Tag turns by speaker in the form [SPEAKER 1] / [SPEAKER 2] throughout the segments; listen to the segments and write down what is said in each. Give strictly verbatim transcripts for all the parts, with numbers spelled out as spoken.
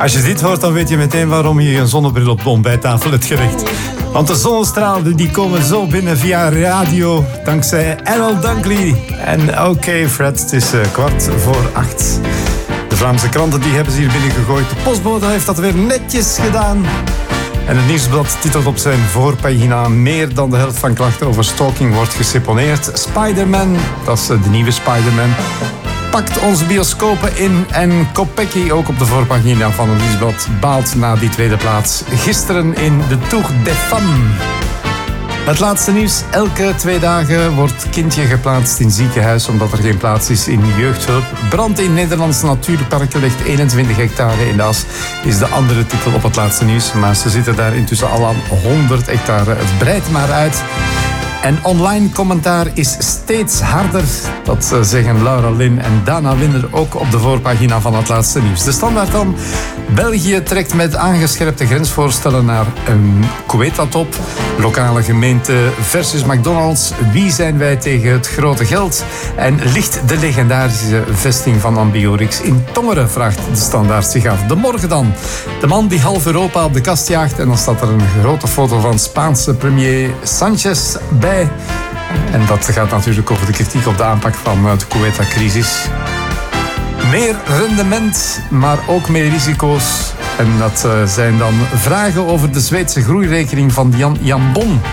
[SPEAKER 1] Als je dit hoort, dan weet je meteen waarom je een zonnebril op de ontbijttafel hebt gelegd. Want de zonnestralen die komen zo binnen via radio, dankzij Errol Dunkley. En oké, okay, Fred, het is uh, kwart voor acht. De Vlaamse kranten die hebben ze hier binnen gegooid. De postbode heeft dat weer netjes gedaan. En het Nieuwsblad titelt op zijn voorpagina: meer dan de helft van klachten over stalking wordt geseponeerd. Spider-Man, dat is de nieuwe Spider-Man, pakt onze bioscopen in. En Kopecky, ook op de voorpagina van het Nieuwsblad, baalt na die tweede plaats gisteren in de Tour des Femmes. Het laatste nieuws. Elke twee dagen wordt kindje geplaatst in ziekenhuis omdat er geen plaats is in jeugdhulp. Brand in Nederlandse natuurparken legt eenentwintig hectare in de as, is de andere titel op het laatste nieuws. Maar ze zitten daar intussen al aan honderd hectare. Het breidt maar uit. En online commentaar is steeds harder. Dat zeggen Laura Lin en Dana Winder ook op de voorpagina van het laatste nieuws. De Standaard dan. België trekt met aangescherpte grensvoorstellen naar een Kuwait-top. Lokale gemeente versus McDonald's. Wie zijn wij tegen het grote geld? En ligt de legendarische vesting van Ambiorix in Tongeren, vraagt de Standaard zich af. De Morgen dan. De man die half Europa op de kast jaagt. En dan staat er een grote foto van Spaanse premier Sanchez bij. En dat gaat natuurlijk over de kritiek op de aanpak van de Kuwait-crisis. Meer rendement, maar ook meer risico's. En dat uh, zijn dan vragen over de Zweedse groeirekening van Jan Jambon.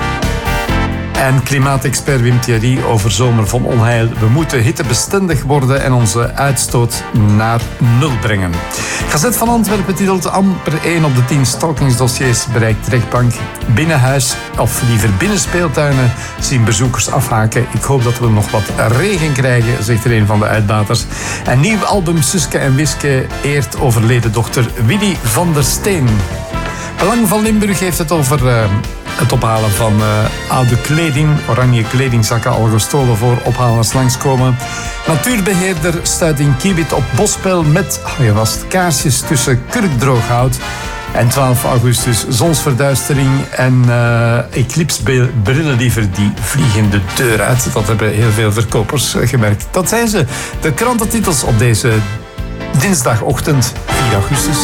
[SPEAKER 1] En klimaatexpert Wim Thierry over zomer van onheil. We moeten hittebestendig worden en onze uitstoot naar nul brengen. Gazet van Antwerpen titelt: amper één op de tien stalkingsdossiers bereikt rechtbank. Binnenhuis, of liever binnenspeeltuinen, zien bezoekers afhaken. Ik hoop dat we nog wat regen krijgen, zegt er een van de uitbaters. En nieuw album Suske en Wiske eert overleden dochter Willy van der Steen. Belang van Limburg heeft het over Uh, het ophalen van uh, oude kleding. Oranje kledingzakken al gestolen voor ophalers langskomen. Natuurbeheerder stuit in Kiewit op bosspel met, hou je vast, kaarsjes tussen kurkdrooghout. En twaalf augustus zonsverduistering en uh, eclipsebrillen liever, die vliegen de deur uit. Dat hebben heel veel verkopers uh, gemerkt. Dat zijn ze, de krantentitels op deze dinsdagochtend vier augustus.